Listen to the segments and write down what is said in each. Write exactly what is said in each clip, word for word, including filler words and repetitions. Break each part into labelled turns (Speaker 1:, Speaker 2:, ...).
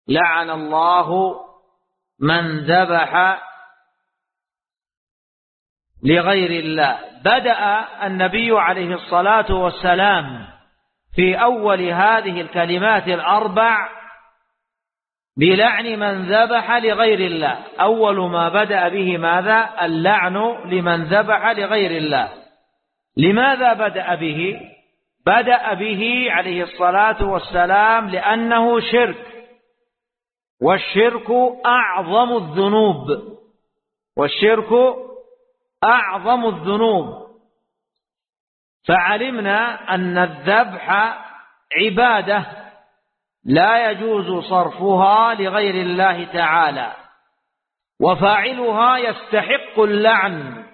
Speaker 1: لعن الله من ذبح لغير الله. بدأ النبي عليه الصلاة والسلام في أول هذه الكلمات الأربع بلعن من ذبح لغير الله. أول ما بدأ به ماذا؟ اللعن لمن ذبح لغير الله. لماذا بدأ به؟ بدأ به عليه الصلاة والسلام لأنه شرك، والشرك أعظم الذنوب، والشرك أعظم الذنوب. فعلمنا أن الذبح عبادة لا يجوز صرفها لغير الله تعالى، وفاعلها يستحق اللعن،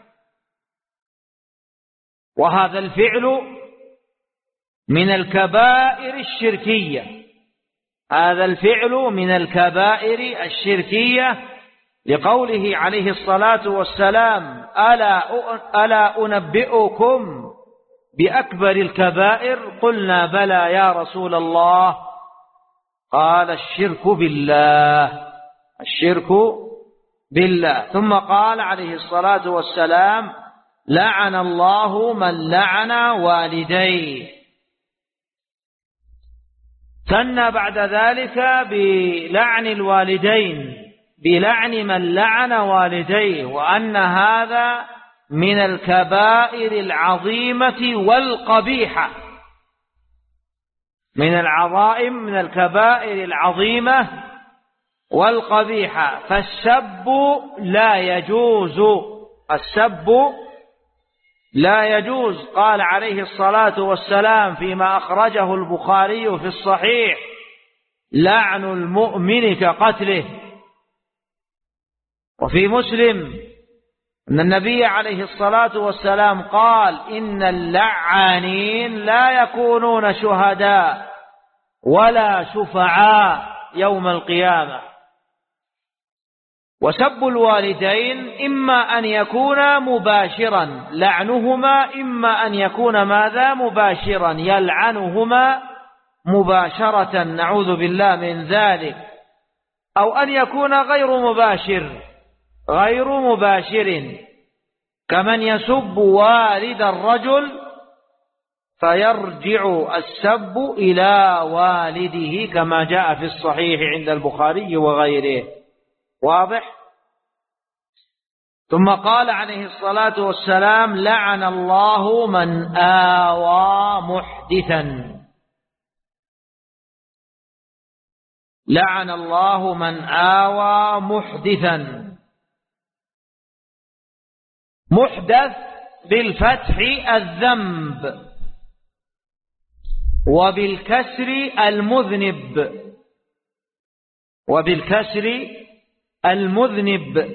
Speaker 1: وهذا الفعل من الكبائر الشركية، هذا الفعل من الكبائر الشركية، لقوله عليه الصلاة والسلام: ألا ألا أنبئكم بأكبر الكبائر؟ قلنا: بلى يا رسول الله. قال: الشرك بالله، الشرك بالله. ثم قال عليه الصلاة والسلام: لعن الله من لعن والديه. ثنى بعد ذلك بلعن الوالدين، بلعن من لعن والديه، وأن هذا من الكبائر العظيمة والقبيحة، من العظائم، من الكبائر العظيمة والقبيحة. فالسب لا يجوز، السب لا يجوز. قال عليه الصلاة والسلام فيما أخرجه البخاري في الصحيح: لعن المؤمن كقتله. وفي مسلم أن النبي عليه الصلاة والسلام قال: إن اللعانين لا يكونون شهداء ولا شفعاء يوم القيامة. وسب الوالدين إما أن يكون مباشرا، لعنهما إما أن يكون ماذا؟ مباشرا، يلعنهما مباشرة، نعوذ بالله من ذلك، أو أن يكون غير مباشر، غير مباشر، كمن يسب والد الرجل فيرجع السب إلى والده كما جاء في الصحيح عند البخاري وغيره. واضح؟ ثم قال عليه الصلاة والسلام: لعن الله من آوى محدثا. لعن الله من آوى محدثا. محدث بالفتح الذنب، وبالكسر المذنب، وبالكسر المذنب.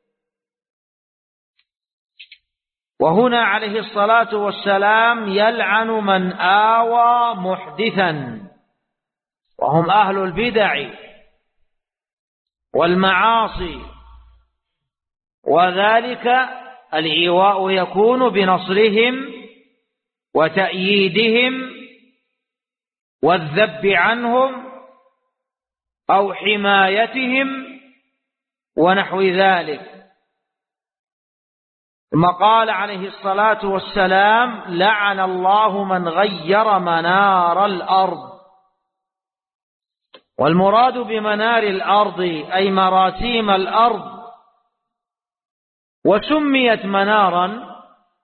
Speaker 1: وهنا عليه الصلاة والسلام يلعن من آوى محدثا، وهم أهل البدع والمعاصي، وذلك الإيواء يكون بنصرهم وتأييدهم والذب عنهم أو حمايتهم ونحو ذلك. ثم قال عليه الصلاة والسلام: لعن الله من غير منار الأرض. والمراد بمنار الأرض أي مراسيم الأرض. وسميت منارا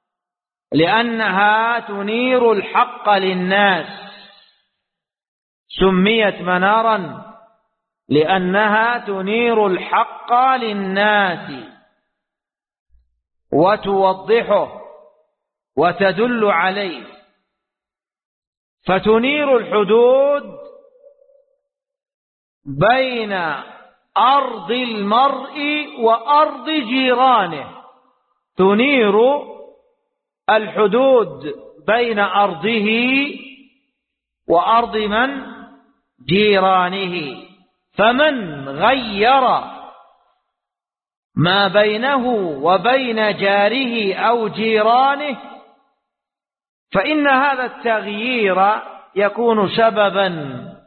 Speaker 1: لأنها تنير الحق للناس، سميت منارا لأنها تنير الحق للناس وتوضحه وتدل عليه. فتنير الحدود بين أرض المرء وأرض جيرانه، تنير الحدود بين أرضه وأرض من؟ جيرانه. فمن غير ما بينه وبين جاره أو جيرانه فإن هذا التغيير يكون سببا